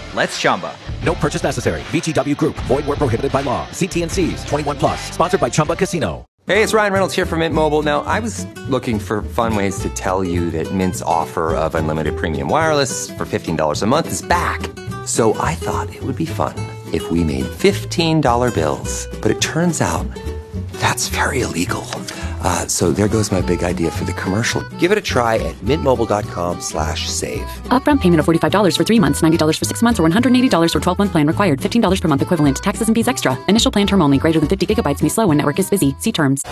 Let's Chumba. No purchase necessary. VGW Group. Void where prohibited by law. See T&Cs. 21 plus. Sponsored by Chumba Casino. Hey, it's Ryan Reynolds here from Mint Mobile. Now, I was looking for fun ways to tell you that Mint's offer of unlimited premium wireless for $15 a month is back. So I thought it would be fun if we made $15 bills. But it turns out that's very illegal. So there goes my big idea for the commercial. Give it a try at mintmobile.com/save. Upfront payment of $45 for 3 months, $90 for 6 months, or $180 for 12-month plan required. $15 per month equivalent. Taxes and fees extra. Initial plan term only. Greater than 50 gigabytes may slow when network is busy. See terms.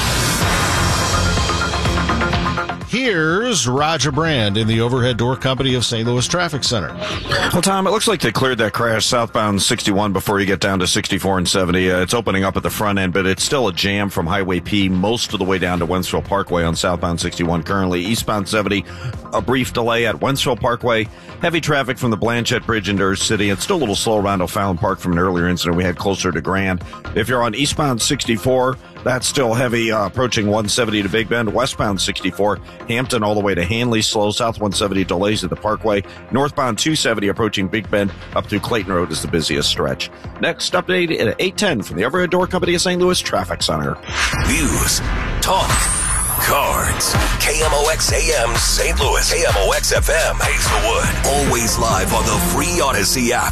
Here's Roger Brand in the Overhead Door Company of St. Louis Traffic Center. Well, Tom, it looks like they cleared that crash southbound 61 before you get down to 64 and 70. It's opening up at the front end, but it's still a jam from Highway P most of the way down to Wentzville Parkway on southbound 61 currently. Eastbound 70, a brief delay at Wentzville Parkway. Heavy traffic from the Blanchette Bridge into Earth City. It's still a little slow around O'Fallon Park from an earlier incident we had closer to Grand. If you're on eastbound 64, that's still heavy approaching 170 to Big Bend. Westbound 64, Hampton all the way to Hanley. Slow south 170 delays at the Parkway. Northbound 270 approaching Big Bend up through Clayton Road is the busiest stretch. Next update at 8:10 from the Overhead Door Company of St. Louis Traffic Center. News, talk, cards. KMOX AM St. Louis. KMOX FM Hazelwood. Always live on the free Odyssey app.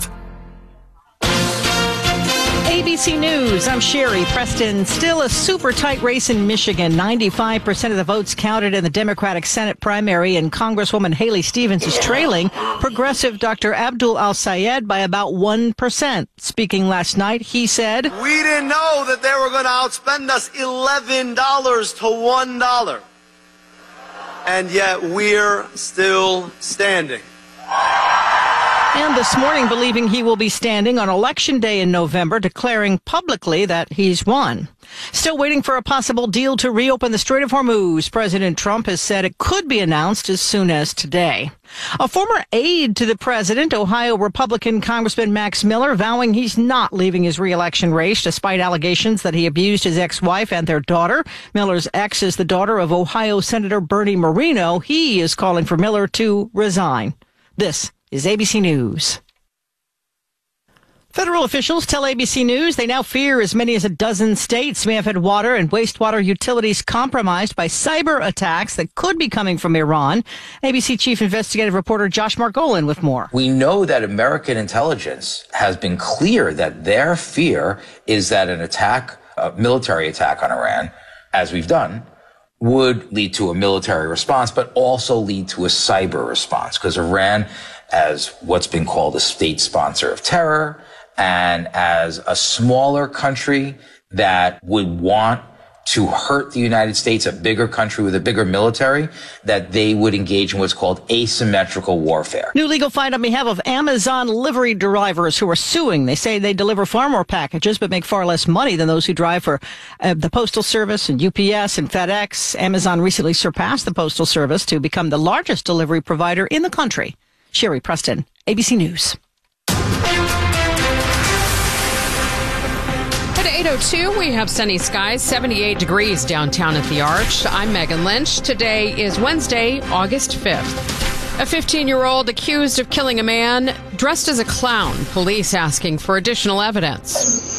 ABC News, I'm Sherry Preston. Still a super tight race in Michigan. 95% of the votes counted in the Democratic Senate primary, and Congresswoman Haley Stevens is trailing progressive Dr. Abdul Al-Sayed by about 1%. Speaking last night, he said, "We didn't know that they were going to outspend us $11 to $1. And yet we're still standing." And this morning, believing he will be standing on Election Day in November, declaring publicly that he's won. Still waiting for a possible deal to reopen the Strait of Hormuz. President Trump has said it could be announced as soon as today. A former aide to the president, Ohio Republican Congressman Max Miller, vowing he's not leaving his re-election race despite allegations that he abused his ex-wife and their daughter. Miller's ex is the daughter of Ohio Senator Bernie Moreno. He is calling for Miller to resign. This is ABC News. Federal officials tell ABC News they now fear as many as a dozen states may have had water and wastewater utilities compromised by cyber attacks that could be coming from Iran. ABC chief investigative reporter Josh Margolin with more. We know that American intelligence has been clear that their fear is that an attack, a military attack on Iran, as we've done, would lead to a military response, but also lead to a cyber response, because Iran, as what's been called a state sponsor of terror, and as a smaller country that would want to hurt the United States, a bigger country with a bigger military, that they would engage in what's called asymmetrical warfare. New legal fight on behalf of Amazon livery drivers who are suing. They say they deliver far more packages but make far less money than those who drive for the Postal Service and UPS and FedEx. Amazon recently surpassed the Postal Service to become the largest delivery provider in the country. Sherry Preston, ABC News. At 8:02, we have sunny skies, 78 degrees downtown at the Arch. I'm Megan Lynch. Today is Wednesday, August 5th. A 15-year-old accused of killing a man dressed as a clown. Police asking for additional evidence.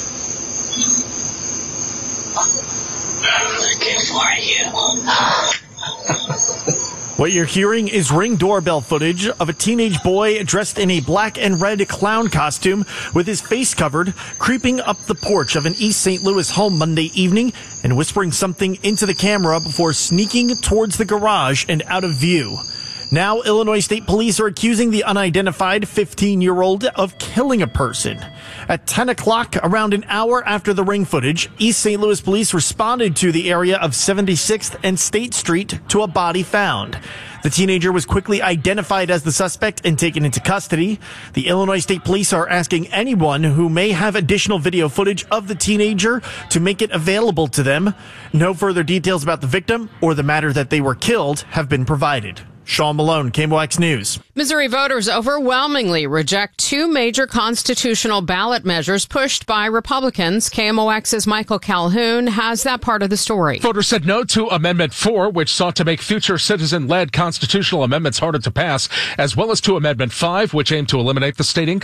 I'm looking for you. What you're hearing is Ring doorbell footage of a teenage boy dressed in a black and red clown costume with his face covered, creeping up the porch of an East St. Louis home Monday evening and whispering something into the camera before sneaking towards the garage and out of view. Now, Illinois State Police are accusing the unidentified 15-year-old of killing a person. At 10 o'clock, around an hour after the Ring footage, East St. Louis police responded to the area of 76th and State Street to a body found. The teenager was quickly identified as the suspect and taken into custody. The Illinois State Police are asking anyone who may have additional video footage of the teenager to make it available to them. No further details about the victim or the matter that they were killed have been provided. Sean Malone, KMOX News. Missouri voters overwhelmingly reject two major constitutional ballot measures pushed by Republicans. KMOX's Michael Calhoun has that part of the story. Voters said no to Amendment 4, which sought to make future citizen-led constitutional amendments harder to pass, as well as to Amendment 5, which aimed to eliminate the state income